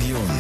Region.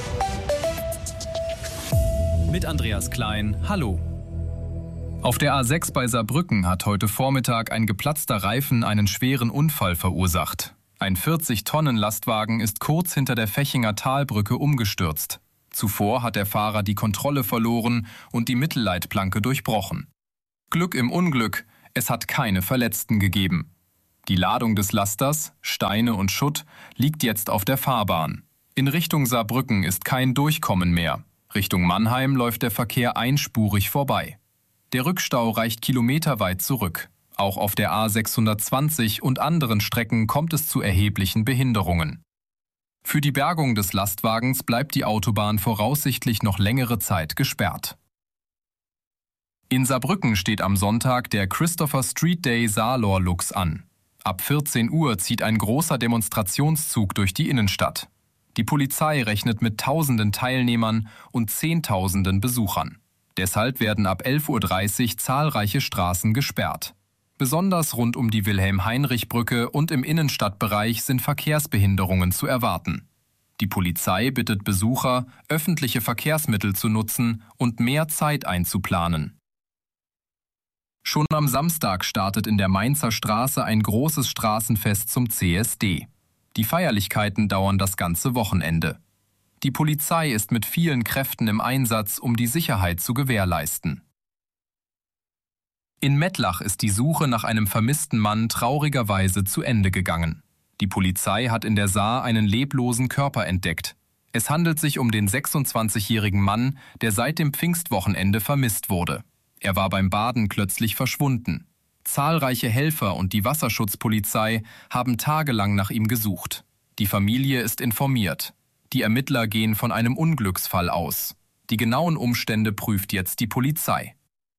Mit Andreas Klein, hallo. Auf der A6 bei Saarbrücken hat heute Vormittag ein geplatzter Reifen einen schweren Unfall verursacht. Ein 40-Tonnen-Lastwagen ist kurz hinter der Fechinger Talbrücke umgestürzt. Zuvor hat der Fahrer die Kontrolle verloren und die Mittelleitplanke durchbrochen. Glück im Unglück, es hat keine Verletzten gegeben. Die Ladung des Lasters, Steine und Schutt, liegt jetzt auf der Fahrbahn. In Richtung Saarbrücken ist kein Durchkommen mehr. Richtung Mannheim läuft der Verkehr einspurig vorbei. Der Rückstau reicht kilometerweit zurück. Auch auf der A620 und anderen Strecken kommt es zu erheblichen Behinderungen. Für die Bergung des Lastwagens bleibt die Autobahn voraussichtlich noch längere Zeit gesperrt. In Saarbrücken steht am Sonntag der Christopher Street Day Saarlor Lux an. Ab 14 Uhr zieht ein großer Demonstrationszug durch die Innenstadt. Die Polizei rechnet mit Tausenden Teilnehmern und Zehntausenden Besuchern. Deshalb werden ab 11:30 Uhr zahlreiche Straßen gesperrt. Besonders rund um die Wilhelm-Heinrich-Brücke und im Innenstadtbereich sind Verkehrsbehinderungen zu erwarten. Die Polizei bittet Besucher, öffentliche Verkehrsmittel zu nutzen und mehr Zeit einzuplanen. Schon am Samstag startet in der Mainzer Straße ein großes Straßenfest zum CSD. Die Feierlichkeiten dauern das ganze Wochenende. Die Polizei ist mit vielen Kräften im Einsatz, um die Sicherheit zu gewährleisten. In Mettlach ist die Suche nach einem vermissten Mann traurigerweise zu Ende gegangen. Die Polizei hat in der Saar einen leblosen Körper entdeckt. Es handelt sich um den 26-jährigen Mann, der seit dem Pfingstwochenende vermisst wurde. Er war beim Baden plötzlich verschwunden. Zahlreiche Helfer und die Wasserschutzpolizei haben tagelang nach ihm gesucht. Die Familie ist informiert. Die Ermittler gehen von einem Unglücksfall aus. Die genauen Umstände prüft jetzt die Polizei.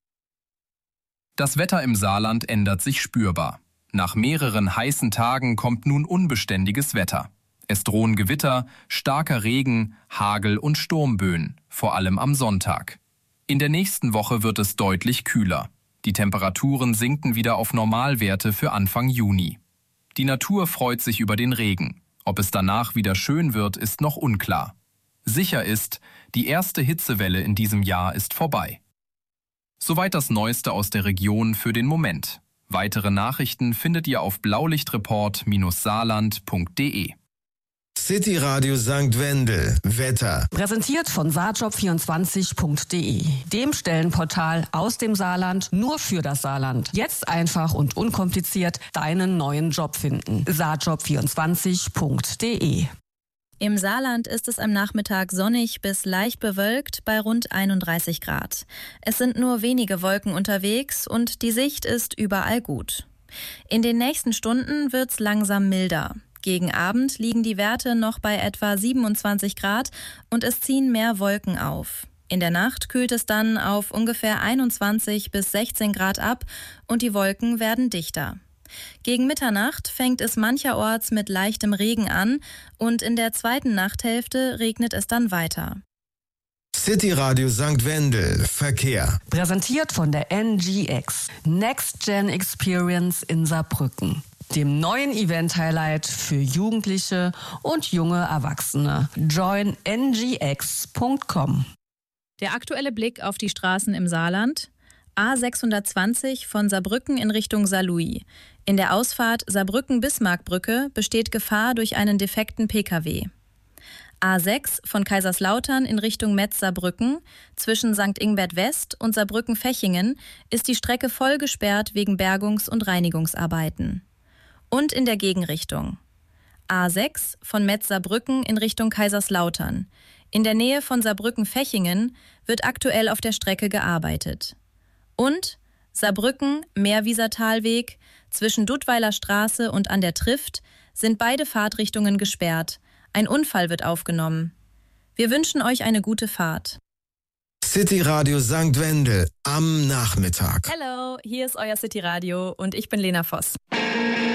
Das Wetter im Saarland ändert sich spürbar. Nach mehreren heißen Tagen kommt nun unbeständiges Wetter. Es drohen Gewitter, starker Regen, Hagel und Sturmböen, vor allem am Sonntag. In der nächsten Woche wird es deutlich kühler. Die Temperaturen sinken wieder auf Normalwerte für Anfang Juni. Die Natur freut sich über den Regen. Ob es danach wieder schön wird, ist noch unklar. Sicher ist, die erste Hitzewelle in diesem Jahr ist vorbei. Soweit das Neueste aus der Region für den Moment. Weitere Nachrichten findet ihr auf blaulichtreport-saarland.de. City Radio St. Wendel. Wetter. Präsentiert von saarjob24.de, dem Stellenportal aus dem Saarland nur für das Saarland. Jetzt einfach und unkompliziert deinen neuen Job finden. saarjob24.de. Im Saarland ist es am Nachmittag sonnig bis leicht bewölkt bei rund 31 Grad. Es sind nur wenige Wolken unterwegs und die Sicht ist überall gut. In den nächsten Stunden wird's langsam milder. Gegen Abend liegen die Werte noch bei etwa 27 Grad und es ziehen mehr Wolken auf. In der Nacht kühlt es dann auf ungefähr 21 bis 16 Grad ab und die Wolken werden dichter. Gegen Mitternacht fängt es mancherorts mit leichtem Regen an und in der zweiten Nachthälfte regnet es dann weiter. City Radio St. Wendel. Verkehr. Präsentiert von der NGX, Next Gen Experience in Saarbrücken, dem neuen Event-Highlight für Jugendliche und junge Erwachsene. Join ngx.com. Der aktuelle Blick auf die Straßen im Saarland. A620 von Saarbrücken in Richtung Saarlouis. In der Ausfahrt Saarbrücken-Bismarckbrücke besteht Gefahr durch einen defekten Pkw. A6 von Kaiserslautern in Richtung Metz-Saarbrücken. Zwischen St. Ingbert West und Saarbrücken-Fechingen ist die Strecke voll gesperrt wegen Bergungs- und Reinigungsarbeiten. Und in der Gegenrichtung. A6 von Metz-Saarbrücken in Richtung Kaiserslautern. In der Nähe von Saarbrücken-Fechingen wird aktuell auf der Strecke gearbeitet. Und Saarbrücken-Meerwieser-Talweg zwischen Duttweiler Straße und an der Trift sind beide Fahrtrichtungen gesperrt. Ein Unfall wird aufgenommen. Wir wünschen euch eine gute Fahrt. City Radio St. Wendel am Nachmittag. Hallo, hier ist euer City Radio und ich bin Lena Voss.